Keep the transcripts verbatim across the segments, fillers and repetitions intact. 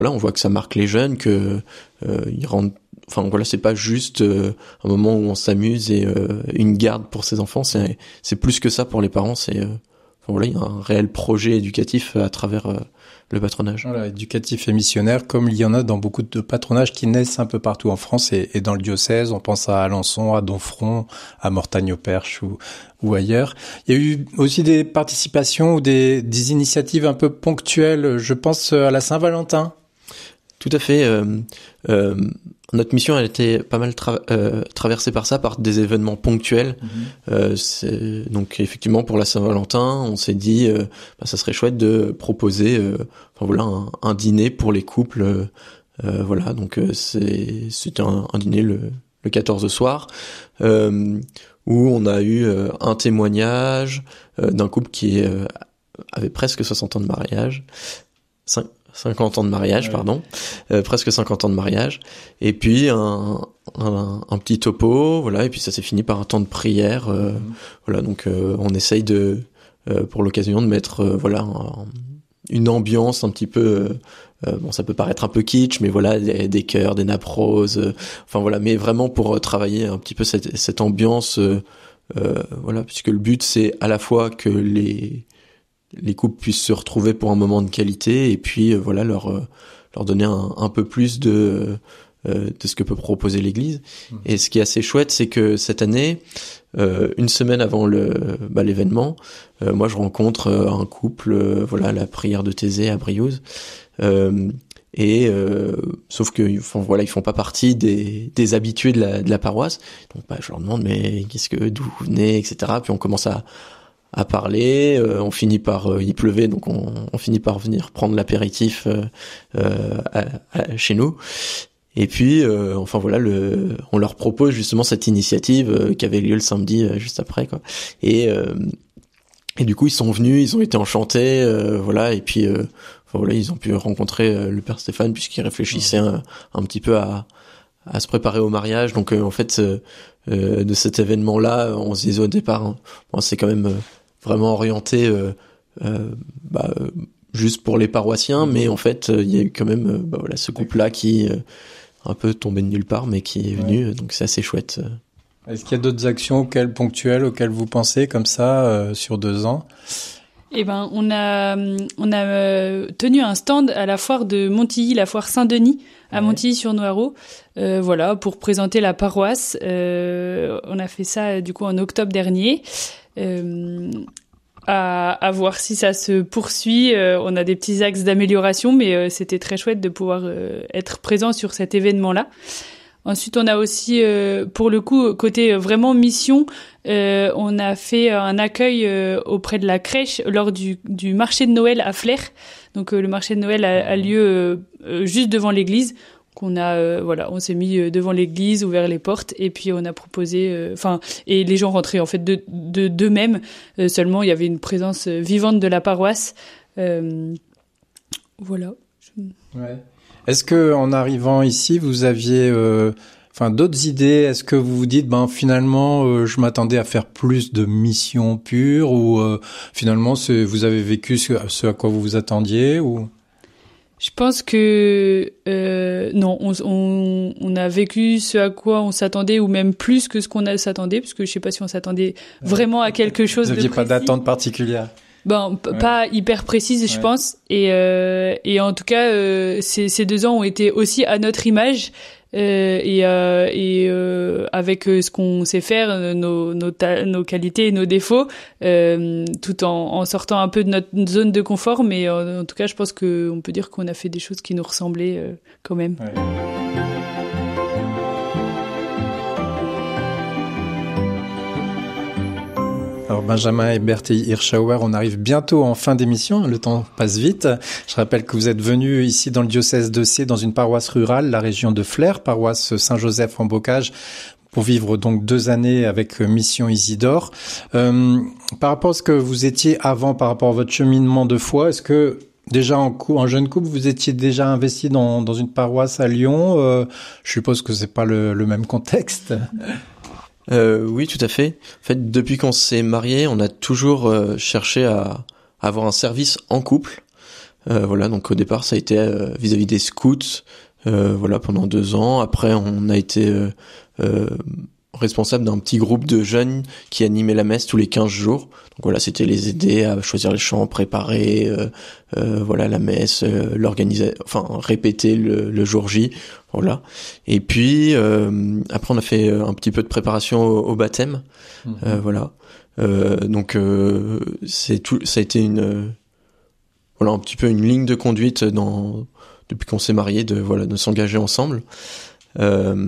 Là, on voit que ça marque les jeunes, que euh, ils rendent. Enfin voilà, c'est pas juste euh, un moment où on s'amuse et euh, une garde pour ses enfants. C'est c'est plus que ça pour les parents. C'est euh, enfin, voilà, il y a un réel projet éducatif à travers euh, le patronage. Voilà, éducatif et missionnaire, comme il y en a dans beaucoup de patronages qui naissent un peu partout en France et, et dans le diocèse. On pense à Alençon, à Domfront, à Mortagne-au-Perche ou, ou ailleurs. Il y a eu aussi des participations ou des, des initiatives un peu ponctuelles. Je pense à la Saint-Valentin. Tout à fait. Euh, euh, notre mission, elle était pas mal tra- euh, traversée par ça, par des événements ponctuels. Mmh. Euh, c'est, donc effectivement, pour la Saint-Valentin, on s'est dit, euh, bah, ça serait chouette de proposer, euh, enfin voilà, un, un dîner pour les couples. Euh, voilà, donc euh, c'est c'était un, un dîner le, le quatorze soir, euh, où on a eu euh, un témoignage euh, d'un couple qui euh, avait presque soixante ans de mariage. Cinq, cinquante ans de mariage, ouais. pardon, euh, presque cinquante ans de mariage, et puis un, un, un petit topo, voilà, et puis ça s'est fini par un temps de prière, euh, mmh. voilà, donc euh, on essaye de, euh, pour l'occasion, de mettre, euh, voilà, un, une ambiance un petit peu, euh, bon, ça peut paraître un peu kitsch, mais voilà, des, des chœurs, des nappes roses, euh, enfin voilà, mais vraiment pour euh, travailler un petit peu cette, cette ambiance, euh, euh, voilà, puisque le but c'est à la fois que les les couples puissent se retrouver pour un moment de qualité et puis euh, voilà leur euh, leur donner un, un peu plus de euh, de ce que peut proposer l'Église. Mmh. Et ce qui est assez chouette, c'est que cette année, euh, une semaine avant le bah, l'événement, euh, moi je rencontre euh, un couple, euh, voilà, à la prière de Thésée à Briouze, euh, et euh, sauf que enfin voilà, ils font pas partie des des habitués de la de la paroisse. Donc bah je leur demande mais qu'est-ce que d'où vous venez, et cetera. Puis on commence à à parler, euh, on finit par, euh, il pleuvait, donc on, on finit par venir prendre l'apéritif euh, euh, à, à, chez nous. Et puis, euh, enfin voilà, le, on leur propose justement cette initiative euh, qui avait lieu le samedi euh, juste après, quoi. Et euh, et du coup, ils sont venus, ils ont été enchantés, euh, voilà. Et puis, euh, enfin voilà, ils ont pu rencontrer euh, le père Stéphane puisqu'il réfléchissait un, un petit peu à à se préparer au mariage. Donc euh, en fait, euh, euh, de cet événement-là, on se disait au départ, hein, bon, c'est quand même euh, vraiment orienté euh, euh, bah, euh, juste pour les paroissiens, mais en fait il euh, y a eu quand même euh, bah, voilà, ce couple-là qui euh, un peu tombé de nulle part, mais qui est venu, ouais. Donc c'est assez chouette. Est-ce qu'il y a d'autres actions auxquelles, ponctuelles auxquelles vous pensez comme ça euh, sur deux ans? Eh ben, on a on a euh, tenu un stand à la foire de Montilly, la foire Saint-Denis à ouais. Montilly-sur-Noireau, euh, voilà, pour présenter la paroisse. Euh, on a fait ça du coup en octobre dernier. Euh, à, à voir si ça se poursuit. Euh, on a des petits axes d'amélioration, mais euh, c'était très chouette de pouvoir euh, être présent sur cet événement-là. Ensuite, on a aussi, euh, pour le coup, côté vraiment mission, euh, on a fait un accueil euh, auprès de la crèche lors du, du marché de Noël à Flers. Donc, euh, le marché de Noël a, a lieu euh, juste devant l'église. Qu'on a, euh, voilà, on s'est mis devant l'église, ouvert les portes, et puis on a proposé, enfin, euh, et les gens rentraient en fait de, de d'eux-mêmes. Euh, seulement, il y avait une présence vivante de la paroisse. Euh, voilà. Ouais. Est-ce que en arrivant ici, vous aviez, euh, enfin, d'autres idées? Est-ce que vous vous dites, ben finalement, euh, je m'attendais à faire plus de missions pures, ou euh, finalement, c'est, vous avez vécu ce, ce à quoi vous vous attendiez, ou? Je pense que euh, non, on, on, on a vécu ce à quoi on s'attendait, ou même plus que ce qu'on a s'attendait, parce que je sais pas si on s'attendait vraiment à quelque chose de précis. Vous n'aviez pas d'attente particulière. Ben, p- ouais. Pas hyper précise, je ouais. pense. Et, euh, et en tout cas, euh, ces, ces deux ans ont été aussi à notre image. Euh, et euh, et euh, avec ce qu'on sait faire, nos, nos, ta- nos qualités et nos défauts, euh, tout en, en sortant un peu de notre zone de confort. Mais en, en tout cas, je pense qu'on peut dire qu'on a fait des choses qui nous ressemblaient euh, quand même. Ouais. Alors Benjamin et Berthe Hirschauer, on arrive bientôt en fin d'émission, le temps passe vite. Je rappelle que vous êtes venus ici dans le diocèse de Sées, dans une paroisse rurale, la région de Flers, paroisse Saint-Joseph en Bocage, pour vivre donc deux années avec Mission Isidore. Euh, par rapport à ce que vous étiez avant, par rapport à votre cheminement de foi, est-ce que déjà en, cou- en jeune couple, vous étiez déjà investi dans, dans une paroisse à Lyon? euh, Je suppose que c'est pas le, le même contexte. Euh, oui, tout à fait. En fait, depuis qu'on s'est mariés, on a toujours euh, cherché à, à avoir un service en couple. Euh, voilà, donc au départ, ça a été euh, vis-à-vis des scouts, euh, voilà, pendant deux ans. Après, on a été euh, euh, responsable d'un petit groupe de jeunes qui animaient la messe tous les quinze jours. Donc voilà, c'était les aider à choisir les chants, préparer, euh, euh, voilà, la messe, euh, l'organiser, enfin répéter le, le jour J, voilà. Et puis euh, après, on a fait un petit peu de préparation au, au baptême, mmh. euh, voilà. Euh, donc euh, c'est tout, ça a été une, voilà, un petit peu une ligne de conduite dans depuis qu'on s'est mariés, de voilà, de s'engager ensemble. Euh,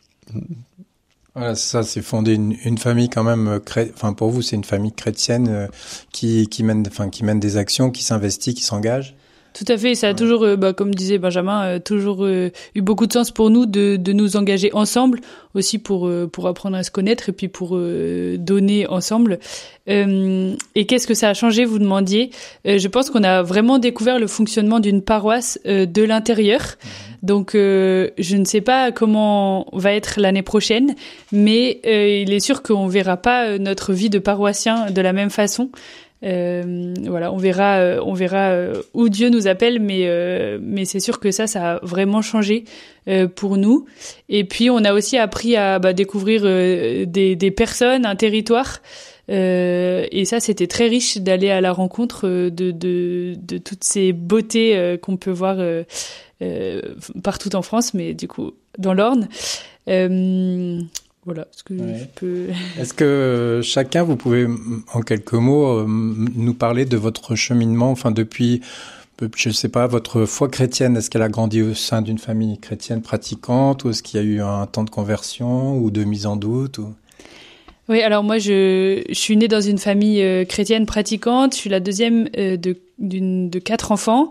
Voilà, ça, c'est fonder une, une famille quand même, cré... enfin pour vous, c'est une famille chrétienne euh, qui qui mène, enfin qui mène des actions, qui s'investit, qui s'engage. Tout à fait, ça a ouais. toujours, euh, bah, comme disait Benjamin, euh, toujours euh, eu beaucoup de sens pour nous de, de nous engager ensemble, aussi pour euh, pour apprendre à se connaître et puis pour euh, donner ensemble. Euh, et qu'est-ce que ça a changé, vous demandiez. Euh, je pense qu'on a vraiment découvert le fonctionnement d'une paroisse euh, de l'intérieur. Mmh. Donc, euh, je ne sais pas comment va être l'année prochaine, mais euh, il est sûr qu'on verra pas notre vie de paroissien de la même façon. Euh, voilà, on verra, euh, on verra euh, où Dieu nous appelle, mais euh, mais c'est sûr que ça, ça a vraiment changé euh, pour nous. Et puis, on a aussi appris à bah, découvrir euh, des, des personnes, un territoire. Euh, et ça, c'était très riche d'aller à la rencontre de de, de toutes ces beautés euh, qu'on peut voir euh, euh, partout en France, mais du coup dans l'Orne. Euh, Voilà ce que ouais. je peux. Est-ce que chacun, vous pouvez en quelques mots nous parler de votre cheminement, enfin depuis, je sais pas, votre foi chrétienne, est-ce qu'elle a grandi au sein d'une famille chrétienne pratiquante, ou est-ce qu'il y a eu un temps de conversion ou de mise en doute ou... Oui, alors moi je, je suis née dans une famille euh, chrétienne pratiquante. Je suis la deuxième euh, de d'une de quatre enfants,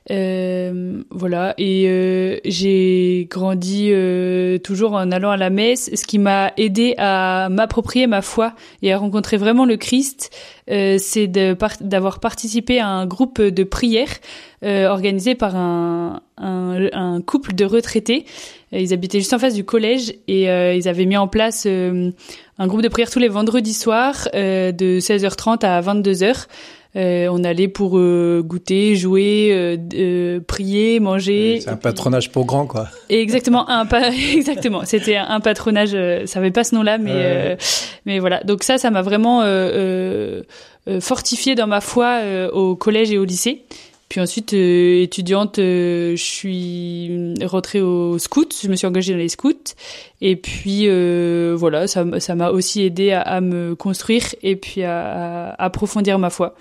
euh, voilà. Et euh, j'ai grandi euh, toujours en allant à la messe, ce qui m'a aidé à m'approprier ma foi et à rencontrer vraiment le Christ. Euh, c'est de par- d'avoir participé à un groupe de prière euh, organisé par un, un un couple de retraités. Ils habitaient juste en face du collège et euh, ils avaient mis en place euh, un groupe de prière tous les vendredis soirs euh, de seize heures trente à vingt-deux heures. Euh, on allait pour euh, goûter, jouer, euh, euh, prier, manger. C'est un patronage pour grands, quoi. Et exactement, un pa- exactement. C'était un patronage. Euh, ça avait pas ce nom-là, mais euh, mais voilà. Donc ça, ça m'a vraiment euh, euh, fortifié dans ma foi euh, au collège et au lycée. Puis ensuite, euh, étudiante, euh, je suis rentrée au scout. Je me suis engagée dans les scouts. Et puis euh, voilà, ça, ça m'a aussi aidé à, à me construire et puis à, à approfondir ma foi.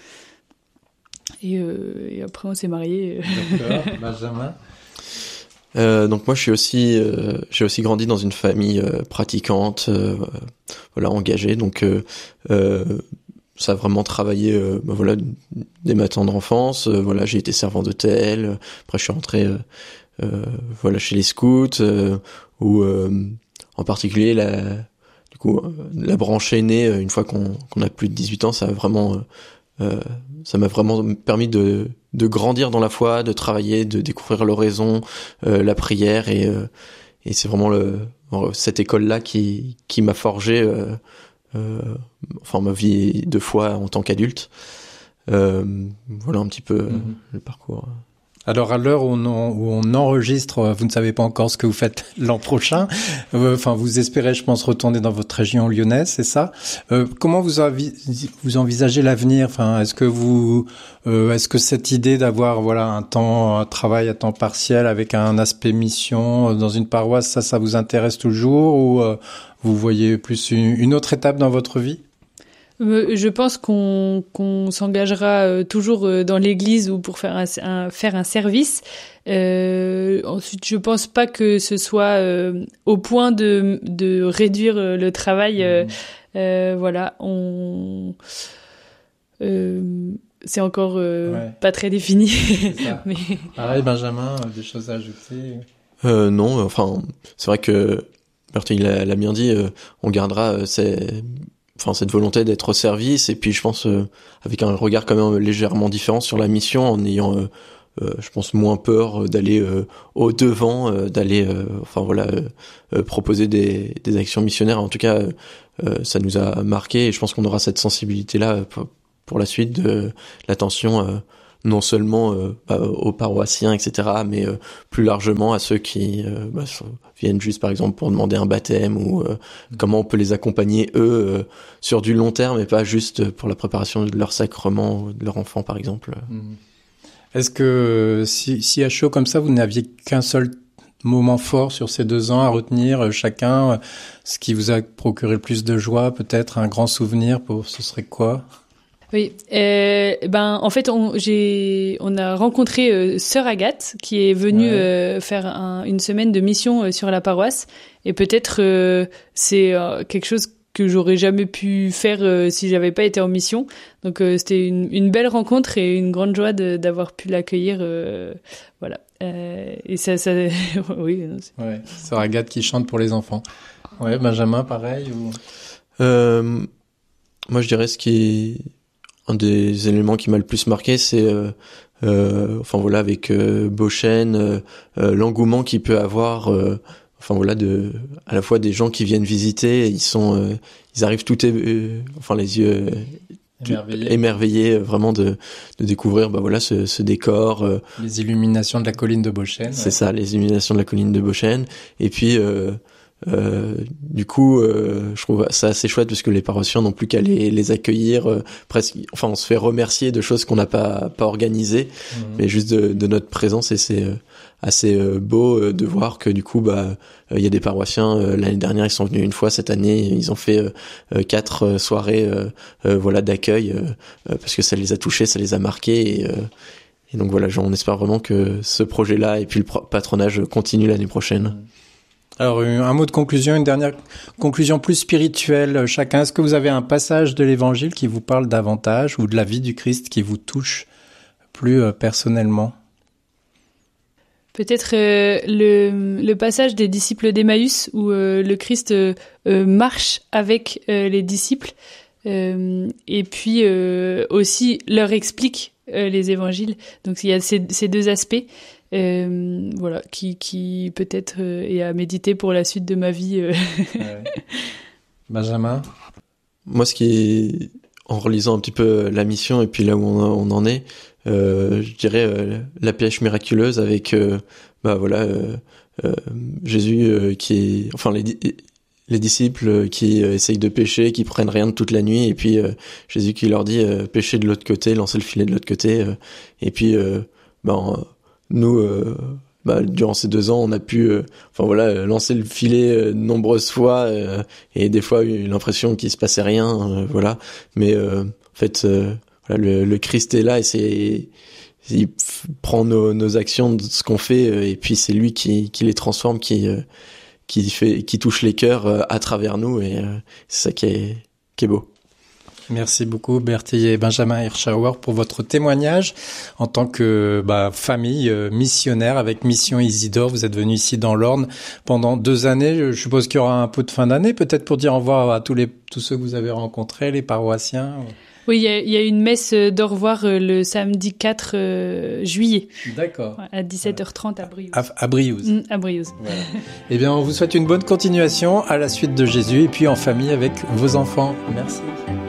Et, euh, et après, on s'est mariés. D'accord, Benjamin. Euh, donc moi, je suis aussi, euh, j'ai aussi grandi dans une famille euh, pratiquante, euh, voilà, engagée. Donc euh, euh, ça a vraiment travaillé, euh, bah, voilà, dès ma tendre enfance. Euh, voilà, j'ai été servant d'hôtel. Après, je suis rentré, euh, euh, voilà, chez les scouts, euh, où euh, en particulier la, du coup, la branche aînée, une fois qu'on, qu'on a plus de dix-huit ans, ça a vraiment, euh, ça m'a vraiment permis de, de grandir dans la foi, de travailler, de découvrir l'oraison, euh, la prière, et, euh, et c'est vraiment le, cette école-là qui, qui m'a forgé, euh, euh, enfin ma vie de foi en tant qu'adulte. Euh, voilà un petit peu mm-hmm. le parcours. Alors, à l'heure où on, où on enregistre, vous ne savez pas encore ce que vous faites l'an prochain. Euh, enfin, vous espérez, je pense, retourner dans votre région lyonnaise, c'est ça. Euh, comment vous, avi- vous envisagez l'avenir? Enfin, est-ce que vous, euh, est-ce que cette idée d'avoir, voilà, un temps, un travail à temps partiel avec un aspect mission dans une paroisse, ça, ça vous intéresse toujours, ou euh, vous voyez plus une, une autre étape dans votre vie? Je pense qu'on, qu'on s'engagera toujours dans l'église ou pour faire un, un, faire un service. Euh, ensuite, je pense pas que ce soit euh, au point de, de réduire le travail. Euh, mmh. euh, voilà, on, euh, c'est encore euh, ouais. pas très défini. C'est ça. Mais... Pareil, Benjamin, des choses à ajouter? Euh, non, enfin, c'est vrai que Bertie l'a, l'a bien dit. Euh, on gardera euh, ces enfin cette volonté d'être au service, et puis je pense euh, avec un regard quand même légèrement différent sur la mission, en ayant euh, euh, je pense moins peur d'aller euh, au devant, euh, d'aller euh, enfin voilà euh, euh, proposer des des actions missionnaires. En tout cas euh, euh, ça nous a marqué, et je pense qu'on aura cette sensibilité là pour, pour la suite de l'attention euh, non seulement euh, bah, aux paroissiens, et cetera, mais euh, plus largement à ceux qui euh, bah, viennent juste, par exemple, pour demander un baptême ou euh, mmh. comment on peut les accompagner, eux, euh, sur du long terme et pas juste pour la préparation de leur sacrement, de leur enfant, par exemple. Mmh. Est-ce que si, si à chaud comme ça, vous n'aviez qu'un seul moment fort sur ces deux ans à retenir chacun, ce qui vous a procuré le plus de joie, peut-être un grand souvenir, pour, ce serait quoi ? Oui, euh, ben en fait on j'ai on a rencontré euh, Sœur Agathe qui est venue ouais. euh, faire un, une semaine de mission euh, sur la paroisse et peut-être euh, c'est euh, quelque chose que j'aurais jamais pu faire euh, si j'avais pas été en mission. Donc euh, c'était une, une belle rencontre et une grande joie de, d'avoir pu l'accueillir. Euh, voilà. Euh, et ça, ça oui. Non, c'est... Ouais. Sœur Agathe qui chante pour les enfants. Ouais, Benjamin, pareil ou... euh, Moi, je dirais ce qui est un des éléments qui m'a le plus marqué, c'est euh, euh, enfin voilà avec euh, Beauchêne, euh, euh, l'engouement qu'il peut avoir. Euh, enfin voilà de à la fois des gens qui viennent visiter, ils sont euh, ils arrivent tout é- euh, enfin les yeux euh, émerveillés. émerveillés vraiment de de découvrir bah voilà ce, ce décor, euh, les illuminations de la colline de Beauchêne. C'est ouais. ça, les illuminations de la colline de Beauchêne. Et puis euh, Euh, du coup, euh, je trouve ça assez chouette parce que les paroissiens n'ont plus qu'à les, les accueillir. Euh, presque, enfin, on se fait remercier de choses qu'on n'a pas pas organisées, mmh. mais juste de, de notre présence. Et c'est euh, assez euh, beau euh, de voir que du coup, bah, il euh, y a des paroissiens. Euh, l'année dernière, ils sont venus une fois. Cette année, ils ont fait euh, euh, quatre euh, soirées, euh, euh, voilà, d'accueil euh, euh, parce que ça les a touchés, ça les a marqués. Et, euh, et donc voilà, genre, on espère vraiment que ce projet-là et puis le patronage continue l'année prochaine. Mmh. Alors, un mot de conclusion, une dernière conclusion plus spirituelle chacun. Est-ce que vous avez un passage de l'Évangile qui vous parle davantage ou de la vie du Christ qui vous touche plus euh, personnellement ? Peut-être euh, le, le passage des disciples d'Emmaüs où euh, le Christ euh, euh, marche avec euh, les disciples euh, et puis euh, aussi leur explique euh, les évangiles. Donc, il y a ces, ces deux aspects. Euh, voilà, qui, qui peut-être euh, est à méditer pour la suite de ma vie. Euh. Ouais. Benjamin ? Moi, ce qui est, en relisant un petit peu la mission et puis là où on, on en est, euh, je dirais euh, la pêche miraculeuse avec, euh, bah voilà, euh, euh, Jésus euh, qui est, enfin les, les disciples qui euh, essayent de pêcher, qui prennent rien de toute la nuit, et puis euh, Jésus qui leur dit euh, pêchez de l'autre côté, lancez le filet de l'autre côté, euh, et puis euh, ben nous, euh, bah, durant ces deux ans, on a pu, euh, enfin voilà, euh, lancer le filet euh, de nombreuses fois euh, et des fois eu l'impression qu'il se passait rien, euh, voilà. Mais euh, en fait, euh, voilà, le, le Christ est là et c'est, il f- prend nos, nos actions, de ce qu'on fait, euh, et puis c'est lui qui, qui les transforme, qui, euh, qui fait, qui touche les cœurs euh, à travers nous, et euh, c'est ça qui est, qui est beau. Merci beaucoup Bertille et Benjamin Hirschauer pour votre témoignage en tant que bah, famille euh, missionnaire avec Mission Isidore. Vous êtes venus ici dans l'Orne pendant deux années. Je suppose qu'il y aura un peu de fin d'année, peut-être pour dire au revoir à tous les tous ceux que vous avez rencontrés, les paroissiens. Oui, il y a, il y a une messe d'au revoir le samedi quatre juillet. D'accord. À dix-sept heures trente à Briouze. À, à Briouze. Mmh, à Briouze. Voilà. Eh bien, on vous souhaite une bonne continuation à la suite de Jésus et puis en famille avec vos enfants. Merci.